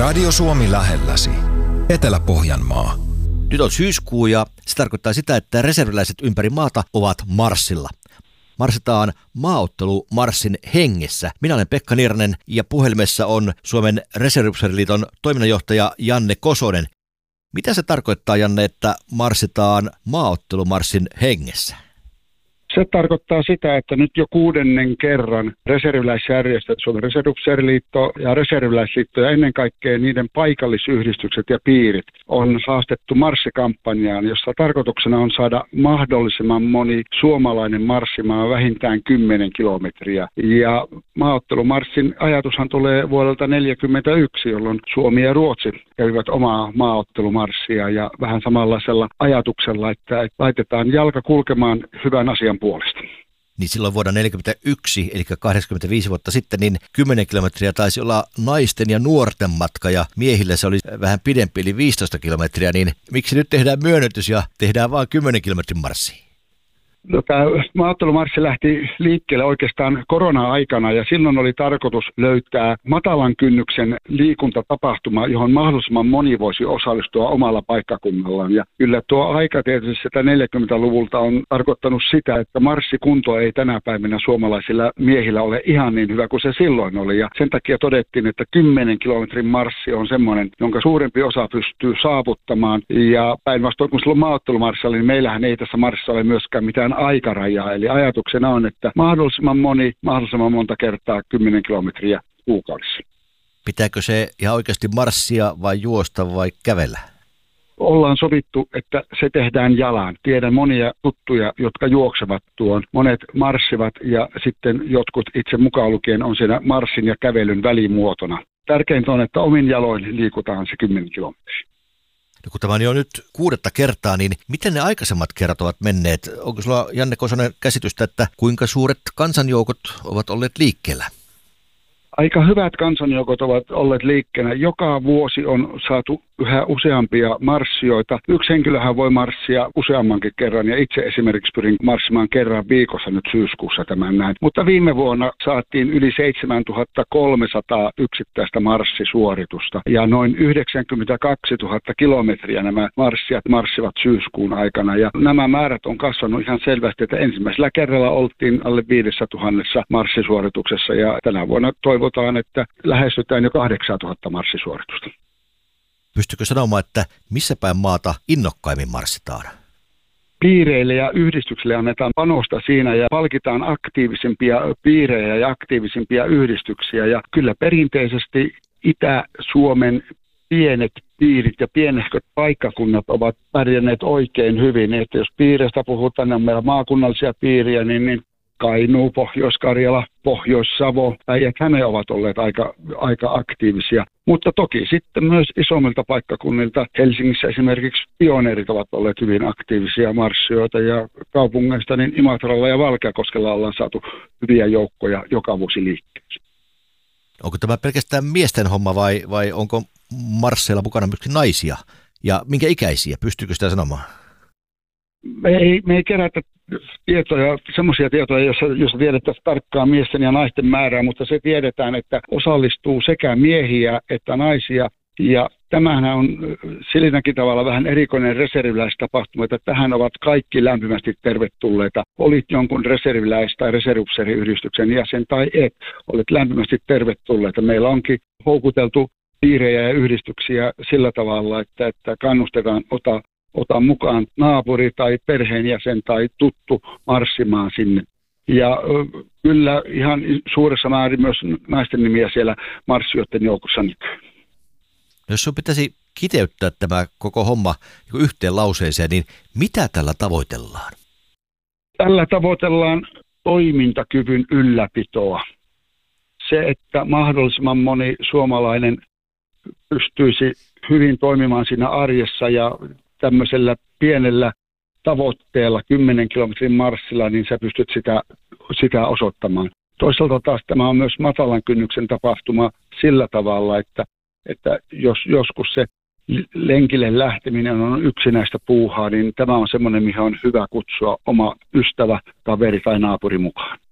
Radio Suomi lähelläsi. Etelä-Pohjanmaa. Nyt on syyskuu ja se tarkoittaa sitä, että reserviläiset ympäri maata ovat marssilla. Marssitaan maaottelumarssin hengessä. Minä olen Pekka Nirnen ja puhelimessa on Suomen Reserviupseeriliiton toiminnanjohtaja Janne Kosonen. Mitä se tarkoittaa, Janne, että marssitaan maaottelumarssin hengessä? Se tarkoittaa sitä, että nyt jo 6. kerran reserviläisjärjestöt, Suomen Reserviupseeriliitto ja Reserviläisliitto ja ennen kaikkea niiden paikallisyhdistykset ja piirit on haastettu marssikampanjaan, jossa tarkoituksena on saada mahdollisimman moni suomalainen marssimaan vähintään 10 kilometriä. Ja maaottelumarssin ajatushan tulee vuodelta 1941, jolloin Suomi ja Ruotsi kävivät omaa maaottelumarssia ja vähän samanlaisella ajatuksella, että laitetaan jalka kulkemaan hyvän asian puolesta. Niin silloin vuonna 1941, eli 85 vuotta sitten, niin 10 kilometriä taisi olla naisten ja nuorten matka, ja miehillä se oli vähän pidempi, eli 15 kilometriä, niin miksi nyt tehdään myönnytys ja tehdään vain 10 kilometrin marssia? Tämä maaottelumarssi lähti liikkeelle oikeastaan korona-aikana ja silloin oli tarkoitus löytää matalan kynnyksen liikuntatapahtuma, johon mahdollisimman moni voisi osallistua omalla paikkakunnallaan. Ja kyllä tuo aika tietysti sitä 40-luvulta on tarkoittanut sitä, että marssikunto ei tänä päivänä suomalaisilla miehillä ole ihan niin hyvä kuin se silloin oli. Ja sen takia todettiin, että 10 kilometrin marssi on semmoinen, jonka suurempi osa pystyy saavuttamaan. Ja päinvastoin kun silloin maaottelumarssi oli, niin meillähän ei tässä marssissa ole myöskään mitään aikarajaa. Eli ajatuksena on, että mahdollisimman monta kertaa 10 kilometriä kuukaudessa. Pitääkö se ihan oikeasti marssia vai juosta vai kävellä? Ollaan sovittu, että se tehdään jalan. Tiedän monia tuttuja, jotka juoksevat tuon. Monet marssivat ja sitten jotkut itse mukaan lukien on siinä marssin ja kävelyn välimuotona. Tärkeintä on, että omin jaloin liikutaan se 10 kilometriä. No kun tämä on jo nyt 6. kertaa, niin miten ne aikaisemmat kerrat ovat menneet? Onko sulla, Janne Kosonen, käsitystä, että kuinka suuret kansanjoukot ovat olleet liikkeellä? Aika hyvät kansanjoukot ovat olleet liikkeellä. Joka vuosi on saatu yhä useampia marssioita. Yksi henkilöhän voi marssia useammankin kerran ja itse esimerkiksi pyrin marssimaan kerran viikossa nyt syyskuussa tämän näin. Mutta viime vuonna saatiin yli 7300 yksittäistä marssisuoritusta ja noin 92 000 kilometriä nämä marssivat syyskuun aikana. Ja nämä määrät on kasvanut ihan selvästi, että ensimmäisellä kerralla oltiin alle 5000 marssisuorituksessa ja tänä vuonna toivotaan, että lähestytään jo 8000 marssisuoritusta. Pystytkö sanomaan, että missä päin maata innokkaimmin marssitaan? Piireille ja yhdistyksille annetaan panosta siinä ja palkitaan aktiivisimpia piirejä ja aktiivisimpia yhdistyksiä. Ja kyllä perinteisesti Itä-Suomen pienet piirit ja pienehköt paikkakunnat ovat pärjänneet oikein hyvin. Että jos piireistä puhutaan, niin on meillä maakunnallisia piiriä, niin Kainuu, Pohjois-Karjala, Pohjois-Savo, Päijät-Häme ovat olleet aika aktiivisia. Mutta toki sitten myös isommilta paikkakunnilta, Helsingissä esimerkiksi pioneerit ovat olleet hyvin aktiivisia marssioita ja kaupungeista niin Imatralla ja Valkeakoskella ollaan saatu hyviä joukkoja joka vuosi liikkeelle. Onko tämä pelkästään miesten homma vai onko marsseilla mukana myöskin naisia ja minkä ikäisiä? Pystyykö sitä sanomaan? Me ei kerätä tietoja, semmoisia tietoja, joissa tiedettäisiin tarkkaan miesten ja naisten määrää, mutta se tiedetään, että osallistuu sekä miehiä että naisia. Ja tämähän on silläkin tavalla vähän erikoinen reserviläistapahtuma, että tähän ovat kaikki lämpimästi tervetulleita. Olit jonkun reserviläis- tai reserviupseeriyhdistyksen jäsen tai et, olet lämpimästi tervetulleita. Meillä onkin houkuteltu piirejä ja yhdistyksiä sillä tavalla, että kannustetaan ota mukaan naapuri tai perheenjäsen tai tuttu marssimaan sinne. Ja kyllä ihan suuressa määrin myös naisten nimiä siellä marssijoiden joukossa näkyy. Jos sinun pitäisi kiteyttää tämä koko homma yhteen lauseeseen, niin mitä tällä tavoitellaan? Tällä tavoitellaan toimintakyvyn ylläpitoa. Se, että mahdollisimman moni suomalainen pystyisi hyvin toimimaan siinä arjessa ja tämmöisellä pienellä tavoitteella 10 kilometrin marssilla, niin sä pystyt sitä osoittamaan. Toisaalta taas tämä on myös matalan kynnyksen tapahtuma sillä tavalla, että jos joskus se lenkille lähteminen on yksinäistä puuhaa, niin tämä on semmoinen, mihin on hyvä kutsua oma ystävä, kaveri tai naapuri mukaan.